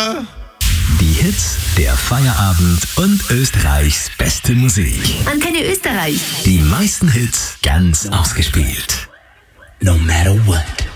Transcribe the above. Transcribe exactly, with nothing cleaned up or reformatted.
Mama. Die Hits der Feierabend und Österreichs beste Musik. Antenne Österreich. Die meisten Hits ganz ausgespielt. No matter what.